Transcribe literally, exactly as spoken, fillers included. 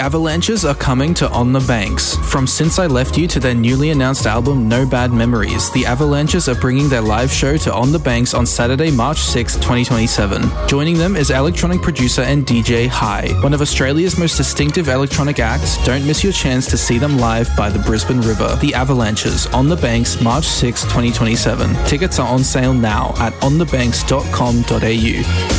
Avalanches are coming to On the Banks. From Since I Left You to their newly announced album No Bad Memories, the Avalanches are bringing their live show to On the Banks on Saturday, March sixth, twenty twenty-seven. Joining them is electronic producer and D J High, one of Australia's most distinctive electronic acts. Don't miss your chance to see them live by the Brisbane River. The Avalanches, On the Banks, March sixth, twenty twenty-seven. Tickets are on sale now at on the banks dot com dot a u.